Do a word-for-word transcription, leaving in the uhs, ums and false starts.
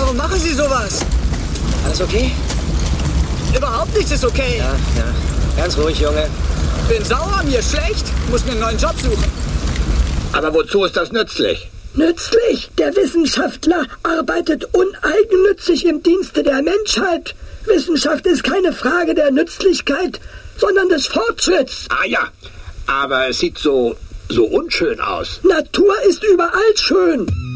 Warum machen Sie sowas? Alles okay? Überhaupt nichts ist okay. Ja, ja. Ganz ruhig, Junge. Bin sauer, mir schlecht. Muss mir einen neuen Job suchen. Aber wozu ist das nützlich? Nützlich? Der Wissenschaftler arbeitet uneigennützig im Dienste der Menschheit. Wissenschaft ist keine Frage der Nützlichkeit, sondern des Fortschritts. Ah ja, aber es sieht so, so unschön aus. Natur ist überall schön.